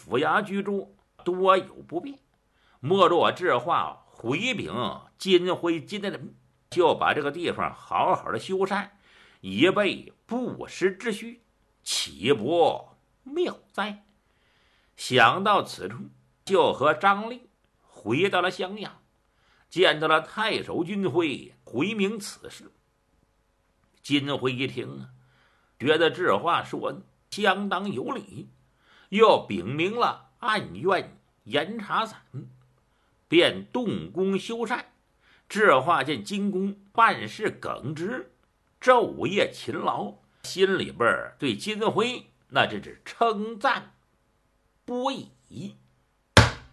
府衙居住，多有不便。莫若智化回禀金辉金人，就把这个地方好好的修缮，以备不时之需，岂不妙哉？想到此处，就和张力回到了襄阳，见到了太守金辉，回明此事。金辉一听啊，觉得这话说的相当有理，又禀明了案院严查散，便动工修缮。这话见金公办事耿直，昼夜勤劳，心里边对金辉那真是称赞不已。